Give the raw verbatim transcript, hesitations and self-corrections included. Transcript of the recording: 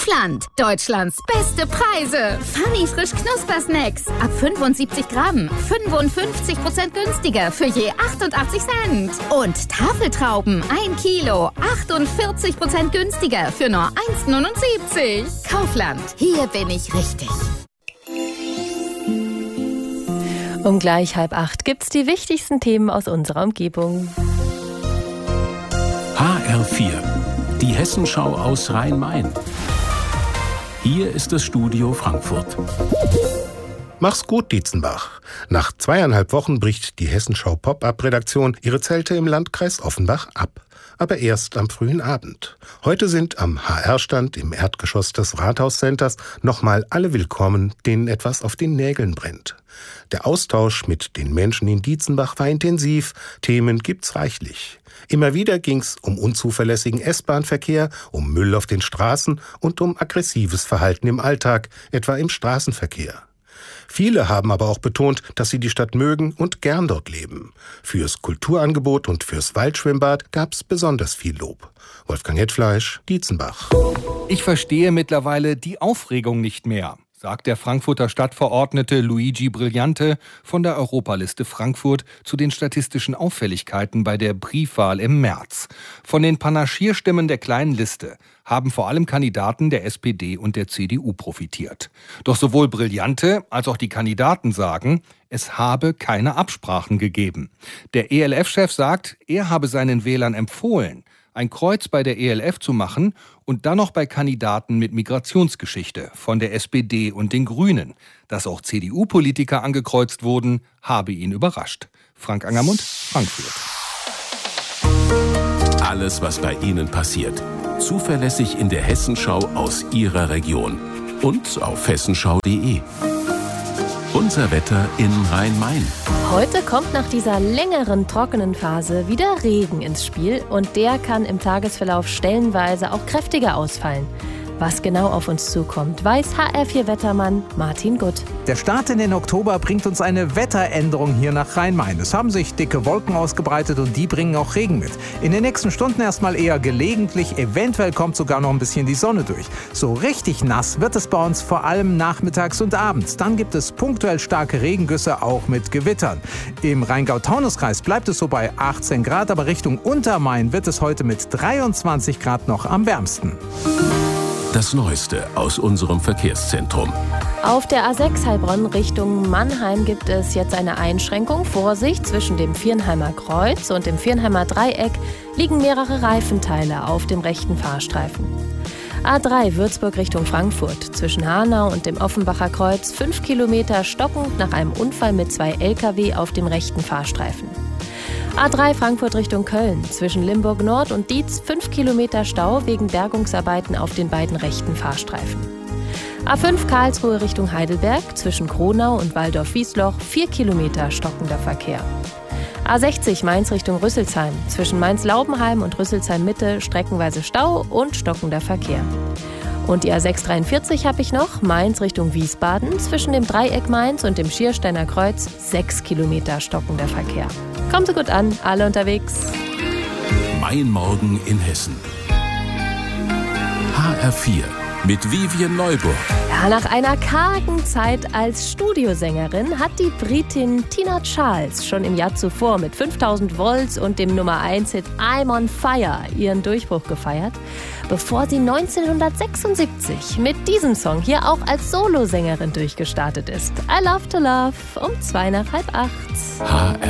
Kaufland. Deutschlands beste Preise. Funny frisch Knuspersnacks. Ab fünfundsiebzig Gramm. fünfundfünfzig Prozent günstiger für je achtundachtzig Cent. Und Tafeltrauben. ein Kilo. achtundvierzig Prozent günstiger für nur eins neunundsiebzig. Kaufland. Hier bin ich richtig. Um gleich halb acht gibt's die wichtigsten Themen aus unserer Umgebung. H R vier, die Hessenschau aus Rhein-Main. Hier ist das Studio Frankfurt. Mach's gut, Dietzenbach. Nach zweieinhalb Wochen bricht die Hessenschau Pop-Up-Redaktion ihre Zelte im Landkreis Offenbach ab. Aber erst am frühen Abend. Heute sind am H R-Stand im Erdgeschoss des Rathauscenters nochmal alle willkommen, denen etwas auf den Nägeln brennt. Der Austausch mit den Menschen in Dietzenbach war intensiv, Themen gibt's reichlich. Immer wieder ging's um unzuverlässigen S-Bahn-Verkehr, um Müll auf den Straßen und um aggressives Verhalten im Alltag, etwa im Straßenverkehr. Viele haben aber auch betont, dass sie die Stadt mögen und gern dort leben. Fürs Kulturangebot und fürs Waldschwimmbad gab's besonders viel Lob. Wolfgang Hetfleisch, Dietzenbach. Ich verstehe mittlerweile die Aufregung nicht mehr, sagt der Frankfurter Stadtverordnete Luigi Brilliante von der Europaliste Frankfurt zu den statistischen Auffälligkeiten bei der Briefwahl im März. Von den Panaschierstimmen der kleinen Liste haben vor allem Kandidaten der S P D und der C D U profitiert. Doch sowohl Brilliante als auch die Kandidaten sagen, es habe keine Absprachen gegeben. Der E L F-Chef sagt, er habe seinen Wählern empfohlen, ein Kreuz bei der E L F zu machen und dann noch bei Kandidaten mit Migrationsgeschichte von der S P D und den Grünen. Dass auch C D U-Politiker angekreuzt wurden, habe ihn überrascht. Frank Angermund, Frankfurt. Alles, was bei Ihnen passiert. Zuverlässig in der Hessenschau aus Ihrer Region. Und auf hessenschau punkt de. Unser Wetter in Rhein-Main. Heute kommt nach dieser längeren trockenen Phase wieder Regen ins Spiel und der kann im Tagesverlauf stellenweise auch kräftiger ausfallen. Was genau auf uns zukommt, weiß H R vier Wettermann Martin Gutt. Der Start in den Oktober bringt uns eine Wetteränderung hier nach Rhein-Main. Es haben sich dicke Wolken ausgebreitet und die bringen auch Regen mit. In den nächsten Stunden erstmal eher gelegentlich, eventuell kommt sogar noch ein bisschen die Sonne durch. So richtig nass wird es bei uns vor allem nachmittags und abends. Dann gibt es punktuell starke Regengüsse, auch mit Gewittern. Im Rheingau-Taunus-Kreis bleibt es so bei achtzehn Grad, aber Richtung Untermain wird es heute mit dreiundzwanzig Grad noch am wärmsten. Das Neueste aus unserem Verkehrszentrum. Auf der A sechs Heilbronn Richtung Mannheim gibt es jetzt eine Einschränkung. Vorsicht, zwischen dem Viernheimer Kreuz und dem Viernheimer Dreieck liegen mehrere Reifenteile auf dem rechten Fahrstreifen. A drei Würzburg Richtung Frankfurt. Zwischen Hanau und dem Offenbacher Kreuz fünf Kilometer stockend nach einem Unfall mit zwei L K W auf dem rechten Fahrstreifen. A drei Frankfurt Richtung Köln. Zwischen Limburg Nord und Dietz fünf Kilometer Stau wegen Bergungsarbeiten auf den beiden rechten Fahrstreifen. A fünf Karlsruhe Richtung Heidelberg. Zwischen Kronau und Waldorf-Wiesloch vier Kilometer stockender Verkehr. A sechzig Mainz Richtung Rüsselsheim. Zwischen Mainz-Laubenheim und Rüsselsheim-Mitte streckenweise Stau und stockender Verkehr. Und die A sechs dreiundvierzig habe ich noch, Mainz Richtung Wiesbaden. Zwischen dem Dreieck Mainz und dem Schiersteiner Kreuz sechs Kilometer stockender Verkehr. Kommt so gut an, alle unterwegs. Mein Morgen in Hessen. H R vier mit Vivien Neuburg. Ja, nach einer kargen Zeit als Studiosängerin hat die Britin Tina Charles schon im Jahr zuvor mit fünftausend Volts und dem Nummer eins Hit I'm on Fire ihren Durchbruch gefeiert, bevor sie neunzehnhundertsechsundsiebzig mit diesem Song hier auch als Solosängerin durchgestartet ist. I Love to Love um zwei nach halb acht. H R